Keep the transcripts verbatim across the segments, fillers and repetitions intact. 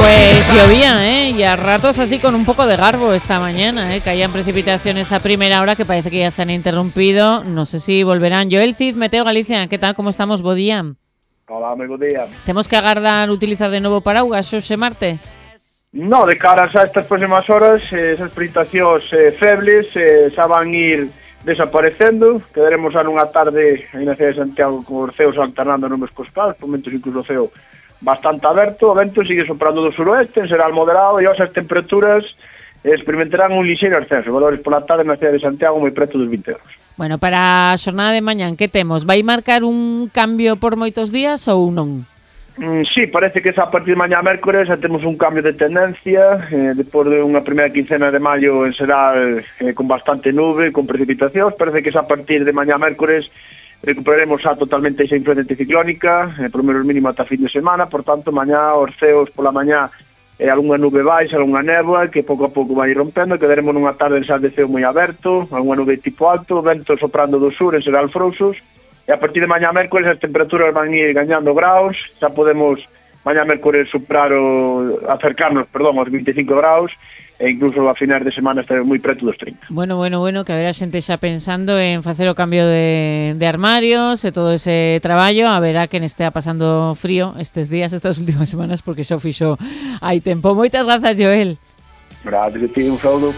Pues llovía, ¿eh? Y a ratos así con un poco de garbo esta mañana, ¿eh? Caían precipitaciones a primera hora que parece que ya se han interrumpido. No sé si volverán. Joel Cid, Meteo Galicia, ¿qué tal? ¿Cómo estamos? Bo día. Hola, moi bo día. Temos que agardar utilizar de novo paraugas hoxe martes? No, de caras a estas próximas horas, eh, esas precipitacións eh, febles eh, xa van ir desaparecendo. Quedaremos a nunha tarde aí na cidade de Santiago con os ceos alternando nos cos claros, por momentos incluso o ceo bastante aberto. O vento sigue soprando do suroeste, en será moderado, e as temperaturas experimentarán un lixeiro ascenso. Valores pola tarde na cidade de Santiago moi preto dos vinte euros. Bueno, para a xornada de mañán, que temos? Vai marcar un cambio por moitos días ou non? Mm, sí, parece que a partir de mañá mércores xa temos un cambio de tendencia, eh, depois de unha primeira quincena de maio será eh, con bastante nube, con precipitacións. Parece que a partir de mañá mércores recuperaremos xa totalmente esa influencia anticiclónica, eh, por menos mínimo ata fin de semana. Por tanto, mañá os ceos pola mañá e eh, algunha nube baixa, algunha néboa que pouco a pouco vai rompendo. Quedaremos nunha tarde xa de ceo moi aberto, algunha nube tipo alto, vento soprando do sur en serán frouxos. E a partir de mañá mércores as temperaturas van ir gañando graus, xa podemos mañá mércores superar o, acercarnos, perdón, aos vinte e cinco graus, e incluso a finais de semana estaremos moi preto dos trinta. Bueno, bueno, bueno, que haberá xente xa pensando en facer o cambio de, de armarios e todo ese traballo. A verá quen estea pasando frío estes días, estas últimas semanas, porque xa fixo hai tempo. Moitas grazas, Joel. Gracias a ti, un saúdo.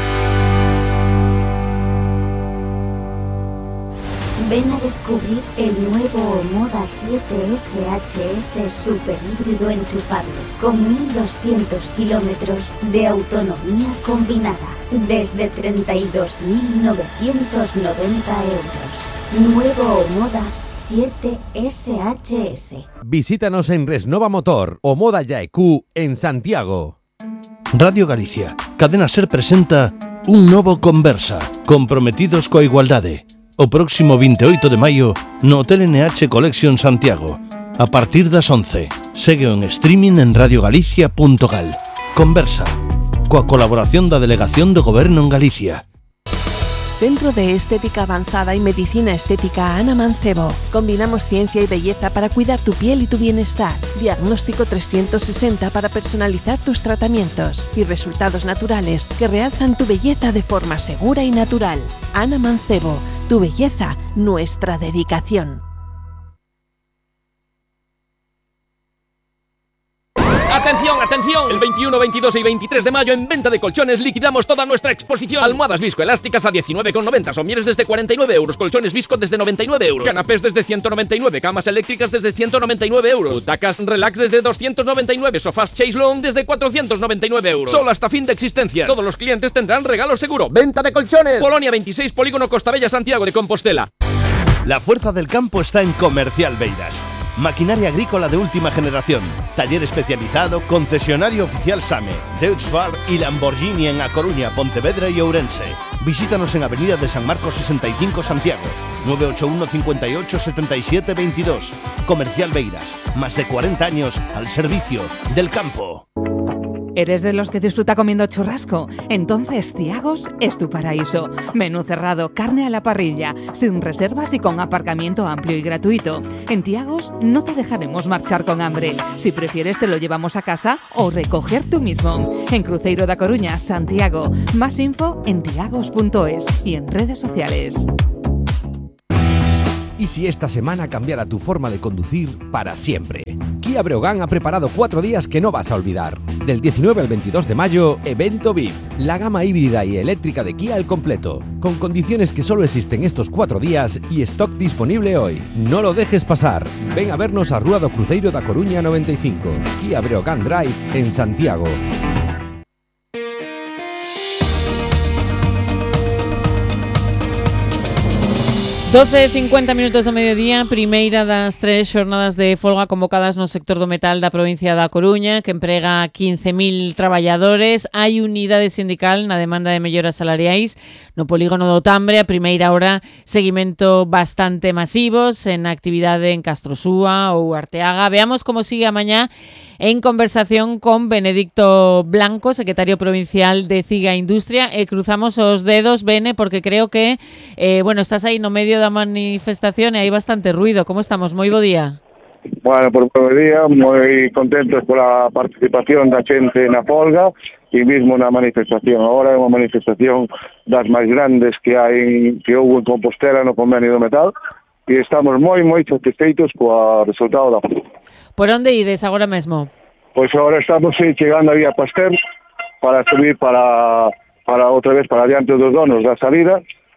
Ven a descubrir el nuevo Omoda siete S H S super híbrido enchufable con mil doscientos kilómetros de autonomía combinada desde treinta y dos mil novecientos noventa euros. Nuevo Omoda siete S H S. Visítanos en Resnova Motor o Moda Yaecu en Santiago. Radio Galicia, Cadena Ser presenta un novo Conversa, comprometidos coa igualdade. O próximo veintiocho de maio no Hotel N H Collection Santiago, a partir das once. Segue en streaming en radiogalicia punto gal. Conversa, coa colaboración da Delegación do Goberno en Galicia. Centro de Estética Avanzada y Medicina Estética Ana Mancebo. Combinamos ciencia y belleza para cuidar tu piel y tu bienestar. Diagnóstico trescientos sesenta para personalizar tus tratamientos y resultados naturales que realzan tu belleza de forma segura y natural. Ana Mancebo, tu belleza, nuestra dedicación. ¡Atención, atención! El veintiuno, veintidós y veintitrés de mayo en venta de colchones liquidamos toda nuestra exposición. Almohadas viscoelásticas a diecinueve con noventa, somieres desde cuarenta y nueve euros, colchones visco desde noventa y nueve euros, canapés desde ciento noventa y nueve, camas eléctricas desde ciento noventa y nueve euros, butacas relax desde doscientos noventa y nueve, sofás Chase Long desde cuatrocientos noventa y nueve euros. Solo hasta fin de existencia. Todos los clientes tendrán regalo seguro. ¡Venta de colchones! Polonia veintiséis, Polígono Costabella, Santiago de Compostela. La fuerza del campo está en Comercial Beiras. Maquinaria agrícola de última generación, taller especializado, concesionario oficial SAME, Deutz-Fahr y Lamborghini en A Coruña, Pontevedra y Ourense. Visítanos en Avenida de San Marcos sesenta y cinco, Santiago, nueve ocho uno, cinco ocho, siete siete dos dos. Comercial Beiras, más de cuarenta años al servicio del campo. ¿Eres de los que disfruta comiendo churrasco? Entonces Tiagos es tu paraíso. Menú cerrado, carne a la parrilla, sin reservas y con aparcamiento amplio y gratuito. En Tiagos no te dejaremos marchar con hambre. Si prefieres te lo llevamos a casa o recoger tú mismo. En Cruzeiro da Coruña, Santiago. Más info en tiagos punto es y en redes sociales. ¿Y si esta semana cambiara tu forma de conducir para siempre? Kia Breogán ha preparado cuatro días que no vas a olvidar. Del diecinueve al veintidós de mayo, evento V I P. La gama híbrida y eléctrica de Kia al completo. Con condiciones que solo existen estos cuatro días y stock disponible hoy. No lo dejes pasar. Ven a vernos a Rúa do Cruzeiro da Coruña noventa y cinco. Kia Breogán Drive en Santiago. doce e cincuenta minutos do mediodía, primeira das tres xornadas de folga convocadas no sector do metal da provincia da Coruña, que emprega quince mil traballadores. Hai unidade sindical na demanda de melloras salariais no polígono do Tambre. A primeira hora, seguimento bastante masivos en actividade en Castrosúa ou Arteaga. Veamos como sigue a mañá en conversación con Benedicto Blanco, secretario provincial de Ciga Industria, e cruzamos os dedos, Bene, porque creo que eh, bueno, estás aí no medio da manifestación e hai bastante ruido. Como estamos? Moi bo día. Bueno, por primeiro día, moi contentos pola participación da xente na folga e mesmo na manifestación. Agora é unha manifestación das máis grandes que hai que houve en Compostela no convenio do metal e estamos moi, moi satisfeitos co resultado da folga. Por onde ides agora mesmo? Pois agora estamos eh, chegando a Vía Pasteur para subir para, para outra vez para diante dos donos da salida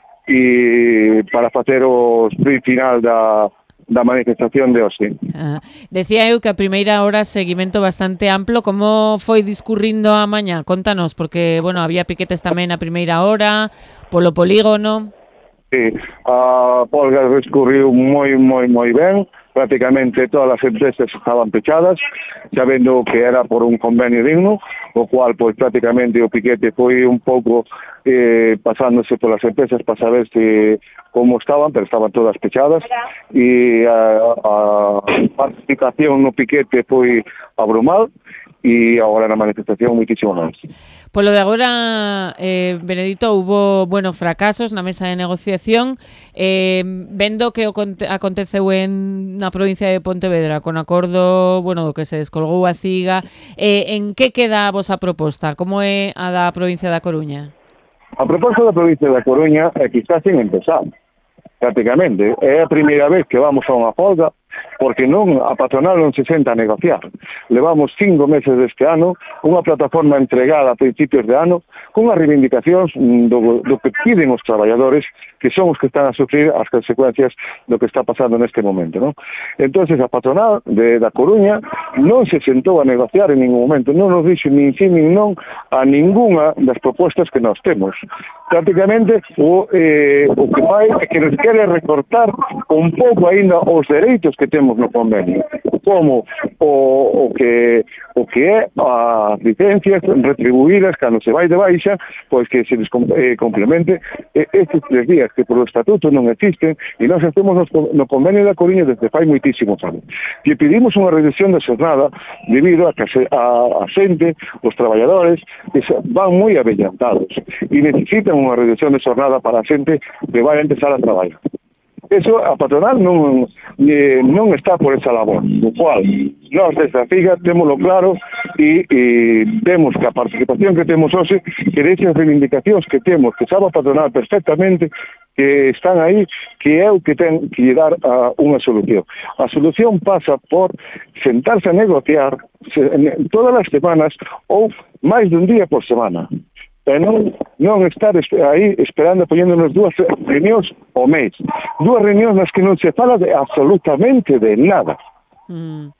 e para facer o sprint final da da manifestación de hoxe. Ah, decía eu que a primeira hora seguimento bastante amplo. Como foi discurrindo a mañá? Contanos, porque, bueno, había piquetes tamén a primeira hora, polo polígono. Sí, a folga discurriu moi, moi, moi ben. Prácticamente todas as empresas estaban pechadas, sabendo que era por un convenio digno, o cual, pois, prácticamente o piquete foi un pouco eh, pasándose polas empresas para saber se como estaban, pero estaban todas pechadas, e a, a participación no piquete foi abrumal, e agora na manifestación muitísimo máis. Polo de agora, eh, Benedito, hubo, bueno, fracasos na mesa de negociación, eh, vendo que o aconteceu en na provincia de Pontevedra, con acordo, bueno, do que se descolgou a CIGA, eh, en que queda a vosa proposta? Como é a da provincia da Coruña? A proposta da provincia da Coruña é que está sin empezar, prácticamente. É a primeira vez que vamos a unha folga, porque non a patronal non se senta a negociar. Levamos cinco meses deste ano, unha plataforma entregada a principios de ano, con as reivindicacións do, do que piden os traballadores, que son os que están a sufrir as consecuencias do que está pasando neste momento, non? Entonces a patronal de, da Coruña non se sentou a negociar en ningún momento, non nos dixo nin sí nin non a ninguna das propostas que nós temos. Prácticamente o, eh, o que vai é que nos quere recortar un pouco aínda os dereitos que temos no convenio, como o, o que o que é as licencias retribuídas cando se vai de baixa, pois que se les eh, complemente eh, estes tres días que por o estatuto non existen, e nós estamos no, no convenio da Coruña desde fai moitísimos anos. E pedimos unha reducción da xornada debido a que a, a xente, os traballadores, van moi avellantados e necesitan unha reducción de xornada para a xente que vai a empezar a traballar. Eso a patronal non, eh, non está por esa labor, do cual nós desde a CIGA témoslo claro e, e vemos que a participación que temos hoxe, que desas reivindicacións que temos, que sabe a patronal perfectamente, que están aí, que é o que ten que dar a unha solución. A solución pasa por sentarse a negociar se, todas as semanas ou máis dun día por semana. E non, non estar aí esperando, poñéndonos dúas reunións ao mes. Dúas reunións nas que non se fala de absolutamente de nada. Mm.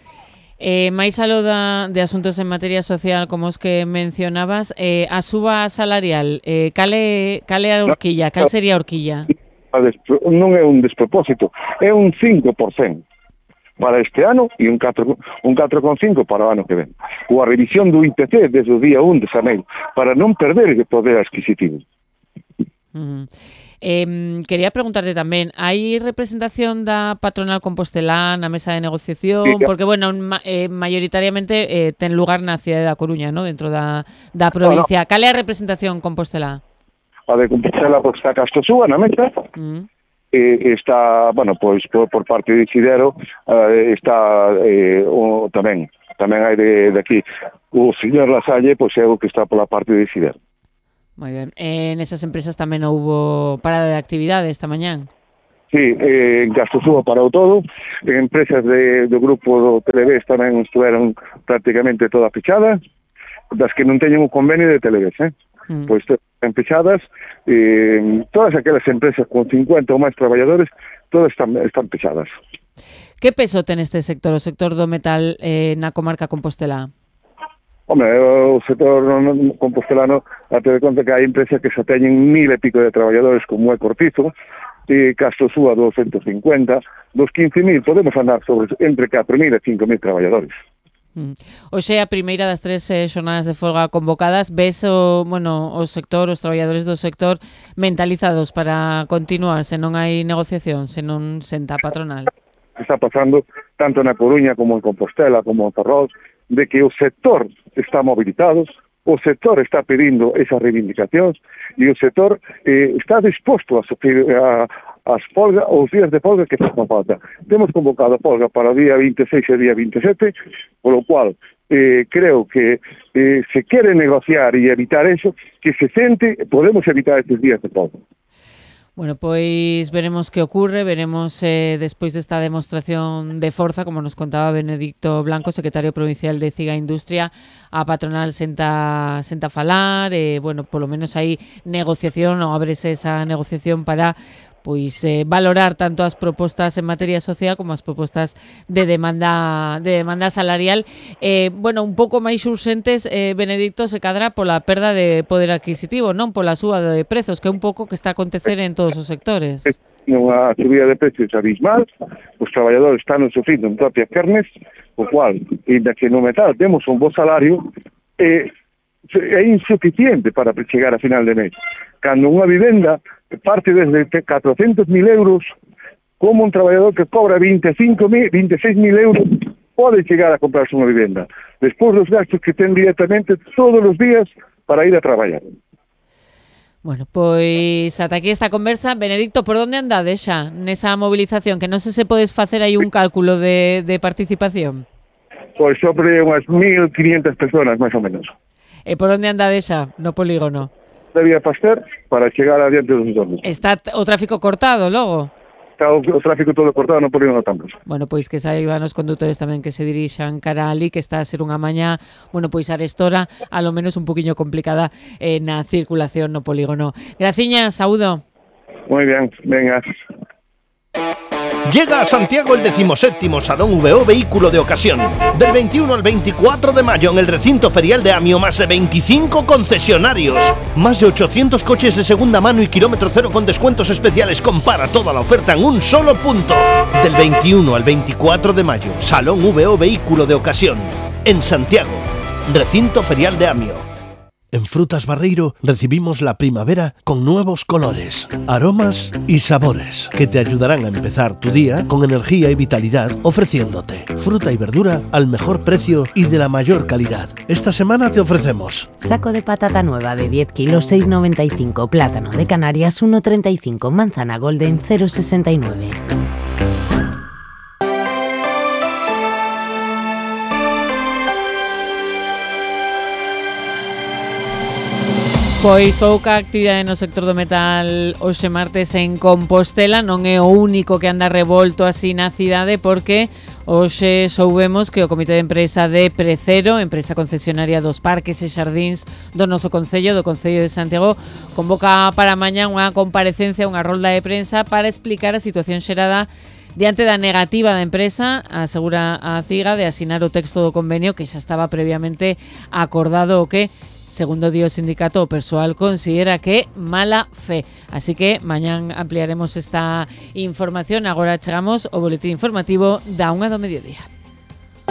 Eh, máis aló da, de asuntos en materia social como os que mencionabas, eh, a suba salarial, eh, cale, cale a horquilla, cal sería a horquilla? Non é un despropósito, é un cinco por cento para este ano e un catro coma cinco para o ano que ven. Ou a revisión do I P C desde o día un de xaneiro, para non perder o poder adquisitivo. Uh-huh. Eh, quería preguntarte tamén, hai representación da patronal compostelá na mesa de negociación? Sí, porque, bueno, ma, eh, mayoritariamente eh, ten lugar na cidade da Coruña, ¿no? Dentro da, da provincia. No, no. Cal é a representación compostelá? A de Compostela, porque está Castro Súa na mesa, uh-huh. eh, está, bueno, pois por, por parte de Isidero eh, está eh, o, tamén tamén hai de, de aquí o señor Lasalle, pois é o que está pola parte de Isidero. Moi ben. Eh, nesas empresas tamén houbo parada de actividade esta mañán? Sí, eh, en Castosúa parou todo, en empresas de, do grupo do Televés tamén estuveron prácticamente todas pechadas, das que non teñen un convenio de Televés, eh? Mm. Pois están pechadas, eh, todas aquelas empresas con cincuenta ou máis traballadores, todas están, están pechadas. Que peso ten este sector, o sector do metal eh, na comarca compostelá? Hombre, o sector compostelano, a ter conta que hai empresas que xa teñen mil e pico de traballadores como é Cortizo, e Castro Súa doscientos cincuenta, dos quince mil podemos andar sobre entre catro mil e cinco mil traballadores. Mm. Oxe, a primeira das tres eh, xornadas de folga convocadas, ves o, bueno, o sector, os traballadores do sector mentalizados para continuar se non hai negociación, se non senta a patronal? Está pasando tanto na Coruña como en Compostela, como en Ferrol, de que o sector está mobilizado, o sector está pedindo esas reivindicacións e o sector eh, está disposto a, sufrir, a, as folga, os días de folga que facen falta. Temos convocado a folga para o día vinte e seis e o día vinte e sete, polo cual eh, creo que eh, se quere negociar e evitar eso, que se sente, podemos evitar estes días de folga. Bueno, pois veremos que ocurre, veremos eh, despois desta demostración de forza, como nos contaba Benedicto Blanco, secretario provincial de Ciga Industria, a patronal senta, senta falar, e, eh, bueno, polo menos hai negociación, ou ábrese esa negociación para pois eh, valorar tanto as propostas en materia social como as propostas de demanda de demanda salarial. Eh, bueno, un pouco máis urxentes, eh, Benedicto, se cadra pola perda de poder adquisitivo, non pola suba de prezos, que é un pouco que está a acontecer en todos os sectores. Unha subida de precios abismal, os traballadores están sufrindo en propias carnes, o cual, ainda que no metal temos un bo salario, eh, é insuficiente para chegar a final de mes. Cando unha vivenda parte desde catrocentos mil euros, como un traballador que cobra veinticinco mil, veintiséis mil euros pode chegar a comprarse unha vivenda, despois dos gastos que ten directamente todos os días para ir a traballar. Bueno, pois ata aquí esta conversa. Benedicto, por onde andades xa nesa movilización? Que non sei se podes facer aí un cálculo de, de participación. Pois sobre unhas mil quinientas personas, máis ou menos. E por onde andades xa no polígono? De Vía Pasteur para chegar adiante dos entornos. Está o tráfico cortado logo? Está o, o tráfico todo cortado, non polígono Tambos. Bueno, pois que saiban os condutores tamén que se dirixan cara ali, que está a ser unha mañá, bueno, pois arestora, a lo menos un poquinho complicada eh, na circulación no polígono. Graciñas, saúdo. Moi ben, venga. Llega a Santiago el decimoséptimo Salón V O Vehículo de Ocasión. Del veintiuno al veinticuatro de mayo en el recinto ferial de Amio, más de veinticinco concesionarios. Más de ochocientos coches de segunda mano y kilómetro cero con descuentos especiales. Compara toda la oferta en un solo punto. Del veintiuno al veinticuatro de mayo, Salón V O Vehículo de Ocasión. En Santiago, recinto ferial de Amio. En Frutas Barreiro recibimos la primavera con nuevos colores, aromas y sabores que te ayudarán a empezar tu día con energía y vitalidad, ofreciéndote fruta y verdura al mejor precio y de la mayor calidad. Esta semana te ofrecemos saco de patata nueva de diez kilos seis noventa y cinco, plátano de Canarias uno treinta y cinco, manzana golden cero sesenta y nueve. Pois pouca actividade no sector do metal hoxe martes en Compostela. Non é o único que anda revolto así na cidade, porque hoxe soubemos que o Comité de Empresa de Precero, empresa concesionaria dos parques e xardíns do noso concello, do Concello de Santiago, convoca para mañá unha comparecencia, unha rolda de prensa para explicar a situación xerada diante da negativa da empresa, asegura a Ciga, de asinar o texto do convenio que xa estaba previamente acordado, o que, segundo di o sindicato, o persoal considera que mala fe. Así que mañán ampliaremos esta información. Agora chegamos ao boletín informativo da unha do mediodía.